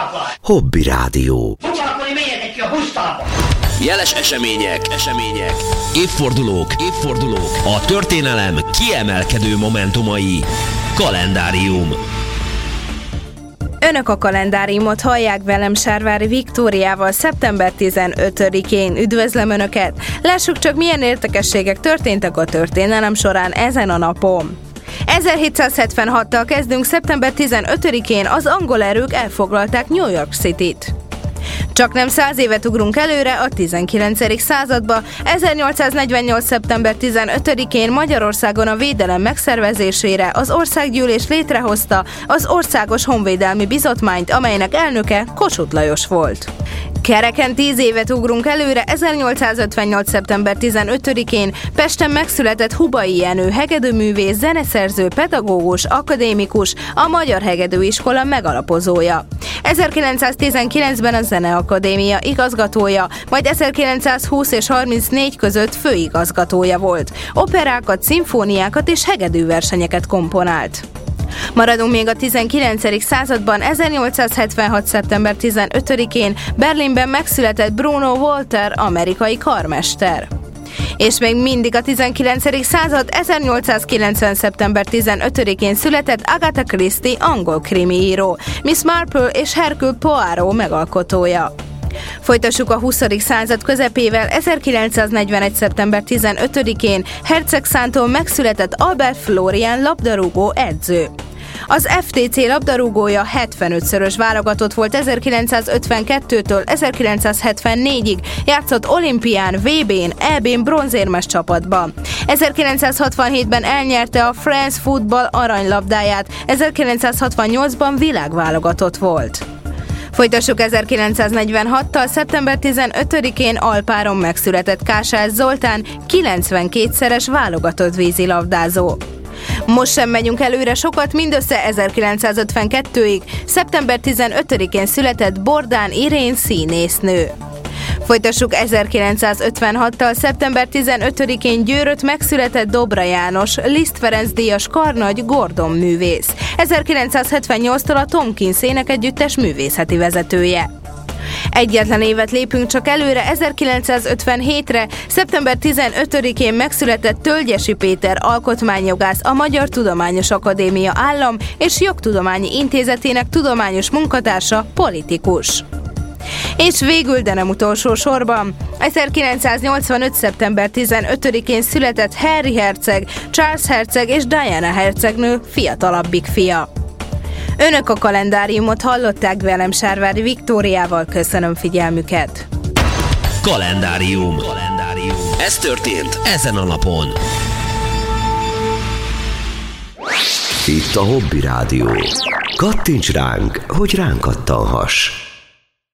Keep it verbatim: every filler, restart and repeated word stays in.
Hobby Rádió. Foglalkozni menjetek ki a busztába! Jeles események, események, évfordulók, évfordulók, a történelem kiemelkedő momentumai. Kalendárium. Önök a kalendáriumot hallják, velem Sárvári Viktóriával szeptember tizenötödikén. Üdvözlöm Önöket! Lássuk csak, milyen érdekességek történtek a történelem során ezen a napon. ezerhétszázhetvenhattal kezdünk, szeptember tizenötödikén az angol erők elfoglalták New York Cityt. Csak nem száz évet ugrunk előre a tizenkilencedik századba. ezernyolcszáznegyvennyolc. szeptember tizenötödikén Magyarországon a védelem megszervezésére az Országgyűlés létrehozta az Országos Honvédelmi Bizottmányt, amelynek elnöke Kossuth Lajos volt. Kereken tíz évet ugrunk előre, ezernyolcszázötvennyolc. szeptember tizenötödikén Pesten megszületett Hubai Jenő, hegedűművész, zeneszerző, pedagógus, akadémikus, a Magyar Hegedűiskola megalapozója. ezerkilencszáztizenkilencben a Zeneakadémia igazgatója, majd ezerkilencszázhúsz és harmincnégy között főigazgatója volt. Operákat, szimfóniákat és hegedűversenyeket komponált. Maradunk még a tizenkilencedik században, ezernyolcszázhetvenhat. szeptember tizenötödikén Berlinben megszületett Bruno Walter, amerikai karmester. És még mindig a tizenkilencedik század, ezernyolcszázkilencven. szeptember tizenötödikén született Agatha Christie, angol krimiíró, Miss Marple és Hercule Poirot megalkotója. Folytassuk a huszadik század közepével, ezerkilencszáznegyvenegy. szeptember tizenötödikén Hercegszántól megszületett Albert Florian labdarúgó edző. Az ef té cé labdarúgója hetvenötszörös válogatott volt, ezerkilencszázötvenkettőtől ezerkilencszázhetvennégyig játszott olimpián, vé bén, é bén bronzérmes csapatban. ezerkilencszázhatvanhétben elnyerte a France Football aranylabdáját, ezerkilencszázhatvannyolcban világválogatott volt. Folytassuk ezerkilencszáznegyvenhattal, szeptember tizenötödikén Alpáron megszületett Kásás Zoltán, kilencvenkétszeres válogatott vízilabdázó. Most sem megyünk előre sokat, mindössze ezerkilencszázötvenkettőig, szeptember tizenötödikén született Bordán Irén színésznő. Folytassuk ezerkilencszázötvenhattal, szeptember tizenötödikén Győrött megszületett Dobra János, Liszt Ferenc díjas karnagy Gordon művész. ezerkilencszázhetvennyolctól a Tomkins énekegyüttes művészeti vezetője. Egyetlen évet lépünk csak előre, ezerkilencszázötvenhétre, szeptember tizenötödikén megszületett Tölgyesi Péter alkotmányjogász, a Magyar Tudományos Akadémia Állam- és Jogtudományi Intézetének tudományos munkatársa, politikus. És végül, de nem utolsó sorban, ezerkilencszáznyolcvanöt. szeptember tizenötödikén született Harry herceg, Charles herceg és Diana hercegnő fiatalabbik fia. Önök a kalendáriumot hallották, velem Sárvári Viktóriával, köszönöm figyelmüket. Kalendárium. Kalendárium. Ez történt ezen a napon. Itt a Hobby Rádió. Kattints ránk, hogy ránk kattanhass.